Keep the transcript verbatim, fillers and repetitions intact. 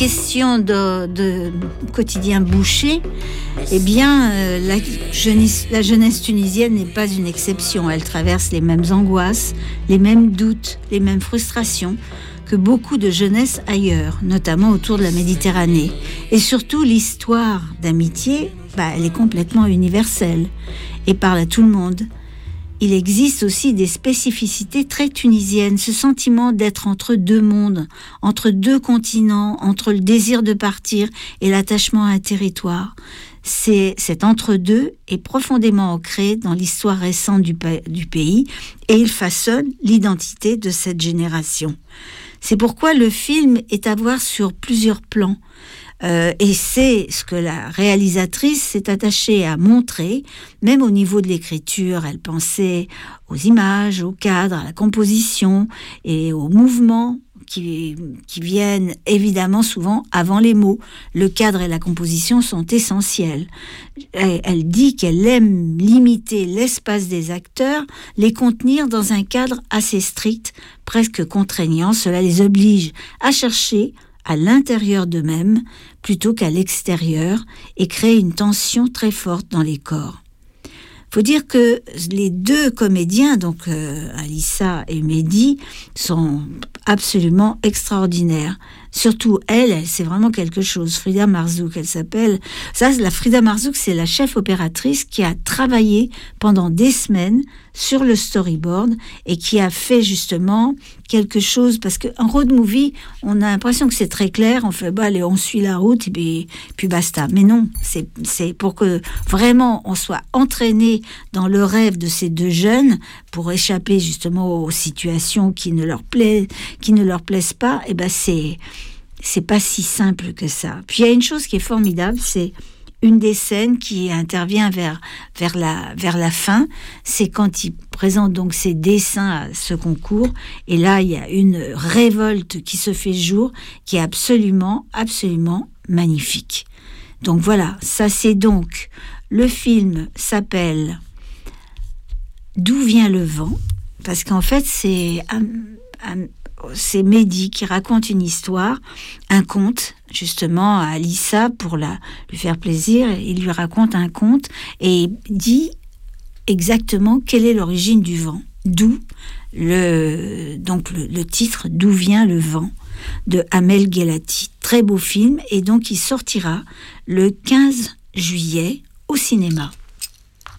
question de, de quotidien bouché, eh bien, euh, la, jeunesse, la jeunesse tunisienne n'est pas une exception. Elle traverse les mêmes angoisses, les mêmes doutes, les mêmes frustrations que beaucoup de jeunesse ailleurs, notamment autour de la Méditerranée. Et surtout, l'histoire d'amitié, bah, elle est complètement universelle et parle à tout le monde. Il existe aussi des spécificités très tunisiennes, ce sentiment d'être entre deux mondes, entre deux continents, entre le désir de partir et l'attachement à un territoire. C'est, cet entre-deux est profondément ancré dans l'histoire récente du, du pays et il façonne l'identité de cette génération. C'est pourquoi le film est à voir sur plusieurs plans. Euh, et c'est ce que la réalisatrice s'est attachée à montrer, même au niveau de l'écriture. Elle pensait aux images, au cadre, à la composition et aux mouvements qui, qui viennent évidemment souvent avant les mots. Le cadre et la composition sont essentiels. Elle, elle dit qu'elle aime limiter l'espace des acteurs, les contenir dans un cadre assez strict, presque contraignant. Cela les oblige à chercher à l'intérieur d'eux-mêmes plutôt qu'à l'extérieur et crée une tension très forte dans les corps. Il faut dire que les deux comédiens, donc euh, Alissa et Mehdi, sont absolument extraordinaires. Surtout elle, elle c'est vraiment quelque chose. Frida Marzouk, elle s'appelle. Ça, la Frida Marzouk, c'est la chef opératrice qui a travaillé pendant des semaines sur le storyboard et qui a fait justement quelque chose, parce qu'en road movie, on a l'impression que c'est très clair, on fait bah allez, on suit la route et puis, puis basta. Mais non, c'est, c'est pour que vraiment on soit entraîné dans le rêve de ces deux jeunes pour échapper justement aux situations qui ne leur plaisent, qui ne leur plaisent pas. Et ben c'est c'est pas si simple que ça. Puis il y a une chose qui est formidable, c'est une des scènes qui intervient vers, vers, la, vers la fin, c'est quand il présente donc ses dessins à ce concours, et là il y a une révolte qui se fait jour, qui est absolument, absolument magnifique. Donc voilà, ça c'est donc, le film s'appelle « D'où vient le vent ?» parce qu'en fait c'est... Um, um, c'est Mehdi qui raconte une histoire, un conte, justement à Alissa pour la, lui faire plaisir. Il lui raconte un conte et dit exactement quelle est l'origine du vent. D'où le, donc le, le titre « D'où vient le vent ?» de Amel Ghelati. Très beau film et donc il sortira le quinze juillet au cinéma.